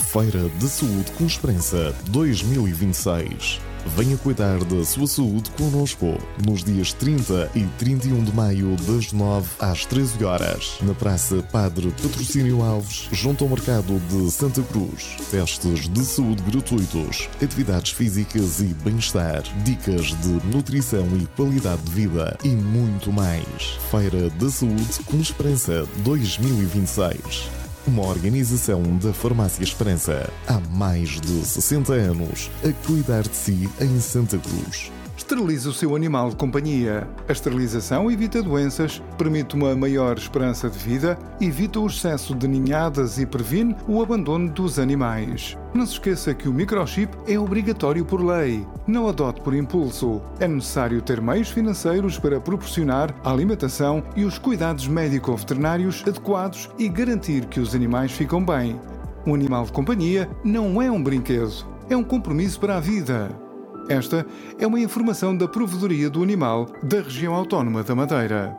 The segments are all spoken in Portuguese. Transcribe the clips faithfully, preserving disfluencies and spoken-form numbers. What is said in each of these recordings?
Feira de Saúde com Esperança dois mil e vinte e seis. Venha cuidar da sua saúde connosco nos dias trinta e trinta e um de maio, das nove às treze horas, na Praça Padre Patrocínio Alves, junto ao Mercado de Santa Cruz. Testes de saúde gratuitos, atividades físicas e bem-estar, dicas de nutrição e qualidade de vida e muito mais. Feira da Saúde com Esperança dois mil e vinte e seis. Uma organização da Farmácia Esperança. Há mais de sessenta anos a cuidar de si em Santa Cruz. Esterilize o seu animal de companhia. A esterilização evita doenças, permite uma maior esperança de vida, evita o excesso de ninhadas e previne o abandono dos animais. Não se esqueça que o microchip é obrigatório por lei. Não adote por impulso. É necessário ter meios financeiros para proporcionar a alimentação e os cuidados médico-veterinários adequados e garantir que os animais ficam bem. Um animal de companhia não é um brinquedo, é um compromisso para a vida. Esta é uma informação da Provedoria do Animal da Região Autónoma da Madeira.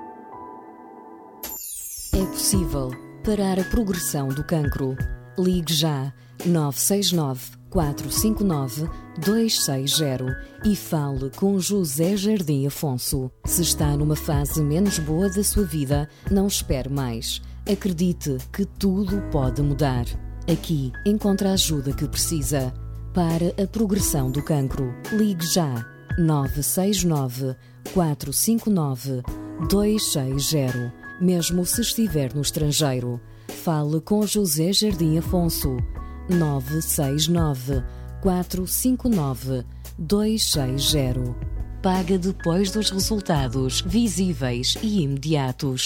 É possível parar a progressão do cancro. Ligue já nove seis nove, quatro cinco nove, dois seis zero e fale com José Jardim Afonso. Se está numa fase menos boa da sua vida, não espere mais. Acredite que tudo pode mudar. Aqui encontra a ajuda que precisa. Para a progressão do cancro, ligue já nove seis nove, quatro cinco nove, dois seis zero, mesmo se estiver no estrangeiro. Fale com José Jardim Afonso, nove seis nove, quatro cinco nove, dois seis zero. Paga depois dos resultados visíveis e imediatos.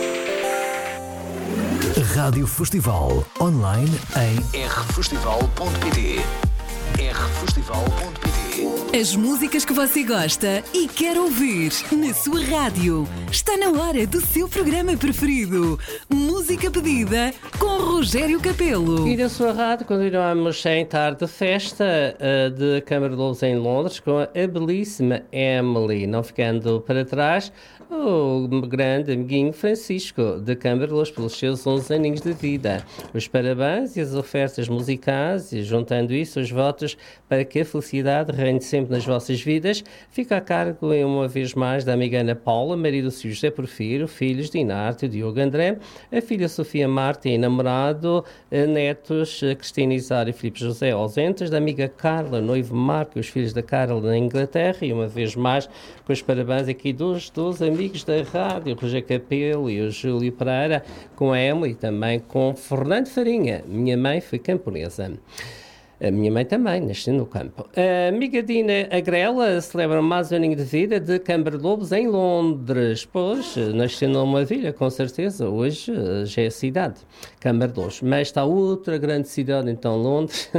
Rádio Festival, online em r festival ponto p t. r festival ponto p t. As músicas que você gosta e quer ouvir na sua rádio. Está na hora do seu programa preferido. Música pedida com Rogério Capelo. E da sua rádio continuamos sem tarde de festa uh, de Câmara de Lobos em Londres com a belíssima Emily. Não ficando para trás o grande amiguinho Francisco de Câmara de Lobos pelos seus onze aninhos de vida. Os parabéns e as ofertas musicais e juntando isso os votos para que a felicidade reine sempre nas vossas vidas, fica a cargo uma vez mais da amiga Ana Paula, marido do José Porfírio, filhos de Inácio, Diogo André, a filha Sofia Marta e namorado, netos Cristina Isário e Filipe José ausentes, da amiga Carla, noivo Marco e os filhos da Carla na Inglaterra, e uma vez mais com os parabéns aqui dos, dos amigos da rádio, Rogério Capelo e o Júlio Pereira, com a Emily e também com Fernando Farinha. Minha mãe foi camponesa. A minha mãe também, nasceu no campo. A amiga Dina Agrela celebra mais um aninho de vida de Câmara de Lobos em Londres. Pois, nasceu numa vila, com certeza. Hoje já é a cidade, Câmara de Lobos. Mas está outra grande cidade, então, Londres.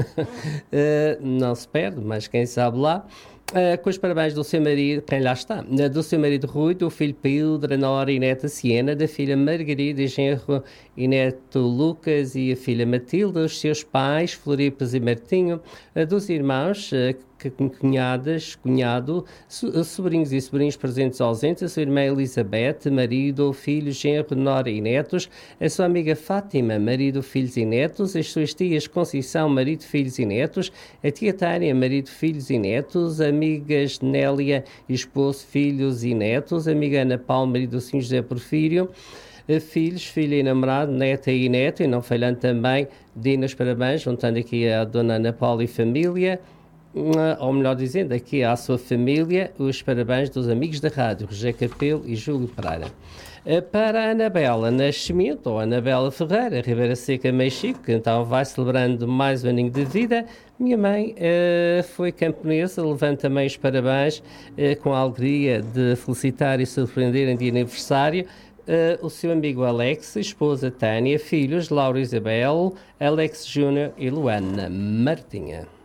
Não se perde, mas quem sabe lá. Uh, com os parabéns do seu marido, quem lá está, uh, do seu marido Rui, do filho Pio, da nora e neta Siena, da filha Margarida e genro e neto Lucas e a filha Matilde, os seus pais, Floripes e Martinho, uh, dos irmãos, uh, cunhadas, cunhado, so, sobrinhos e sobrinhos presentes ausentes, a sua irmã Elizabeth, marido, filhos, genro, nora e netos, a sua amiga Fátima, marido, filhos e netos, as suas tias Conceição, marido, filhos e netos, a tia Tânia, marido, filhos e netos, amigas Nélia, esposo, filhos e netos, a amiga Ana Paula, marido do senhor José Porfírio, filhos, filha e namorado, neta e neto, e não falhando também, Dina os parabéns, juntando aqui a dona Ana Paula e família, ou melhor dizendo, aqui à sua família, os parabéns dos amigos da rádio, Rogério Capelo e Júlio Pereira. Para a Anabela Nascimento, ou Anabela Ferreira, Ribeira Seca, Mexico, que então vai celebrando mais um aninho de vida. Minha mãe uh, foi camponesa, levanta também os parabéns uh, com a alegria de felicitar e surpreender em dia de aniversário uh, o seu amigo Alex, esposa Tânia, filhos Laura e Isabel, Alex Júnior e Luana Martinha.